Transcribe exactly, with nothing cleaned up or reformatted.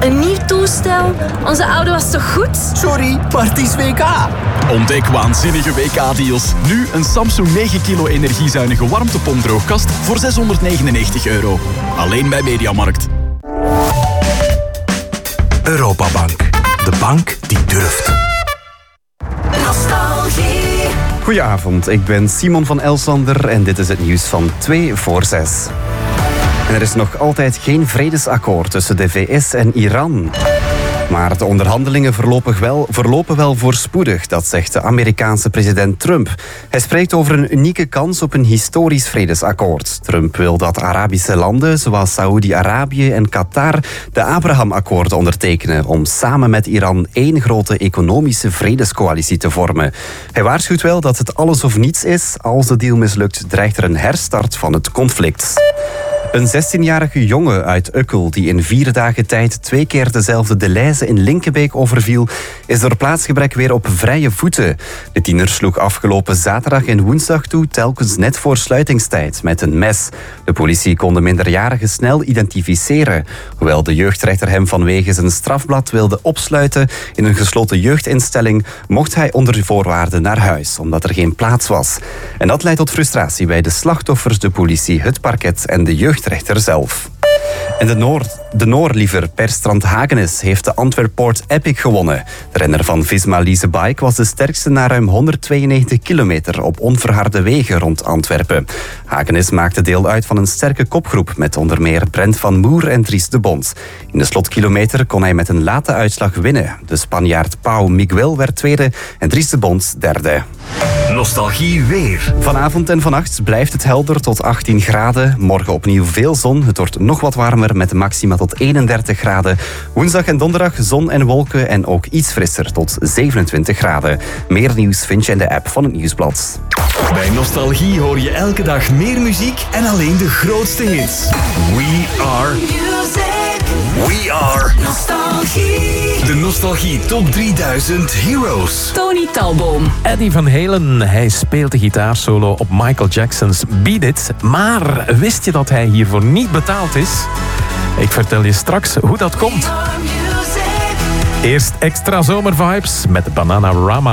Een nieuw toestel? Onze oude was toch goed? Sorry, maar het is W K. Ontdek waanzinnige W K-deals. Nu een Samsung negen kilo energiezuinige warmtepomp-droogkast voor zeshonderdnegenennegentig euro. Alleen bij Mediamarkt. Europabank. De bank die durft. Nostalgie. Goedenavond, ik ben Simon van Elsander en dit is het nieuws van twee voor zes. En er is nog altijd geen vredesakkoord tussen de V S en Iran. Maar de onderhandelingen verlopen wel, verlopen wel voorspoedig, dat zegt de Amerikaanse president Trump. Hij spreekt over een unieke kans op een historisch vredesakkoord. Trump wil dat Arabische landen, zoals Saoedi-Arabië en Qatar, de Abraham-akkoorden ondertekenen om samen met Iran één grote economische vredescoalitie te vormen. Hij waarschuwt wel dat het alles of niets is. Als de deal mislukt, dreigt er een herstart van het conflict. Een zestienjarige jongen uit Ukkel die in vier dagen tijd twee keer dezelfde Deleuze in Linkenbeek overviel, is door plaatsgebrek weer op vrije voeten. De tiener sloeg afgelopen zaterdag en woensdag toe, telkens net voor sluitingstijd, met een mes. De politie kon de minderjarige snel identificeren. Hoewel de jeugdrechter hem vanwege zijn strafblad wilde opsluiten in een gesloten jeugdinstelling, mocht hij onder voorwaarden naar huis, omdat er geen plaats was. En dat leidt tot frustratie bij de slachtoffers, de politie, het parket en de jeugd. Rechter zelf. En de Noord, de Noorliever Per Strand Hagenes heeft de Antwerp Port Epic gewonnen. De renner van Visma Lease Bike was de sterkste na ruim honderdtweeënnegentig kilometer op onverharde wegen rond Antwerpen. Hagenes maakte deel uit van een sterke kopgroep met onder meer Brent van Moer en Dries de Bont. In de slotkilometer kon hij met een late uitslag winnen. De Spanjaard Pau Miguel werd tweede en Dries de Bont derde. Nostalgie weer. Vanavond en vannacht blijft het helder tot achttien graden. Morgen opnieuw veel zon. Het wordt nog wat warmer met maxima tot eenendertig graden. Woensdag en donderdag zon en wolken en ook iets frisser tot zevenentwintig graden. Meer nieuws vind je in de app van het Nieuwsblad. Bij Nostalgie hoor je elke dag meer muziek en alleen de grootste hits. We are... Music. We are... Nostalgie. De Nostalgie Top drieduizend Heroes. Tony Talboom. Eddie Van Halen, hij speelt de gitaarsolo op Michael Jackson's Beat It. Maar wist je dat hij hiervoor niet betaald is? Ik vertel je straks hoe dat komt. Eerst extra zomervibes met Bananarama.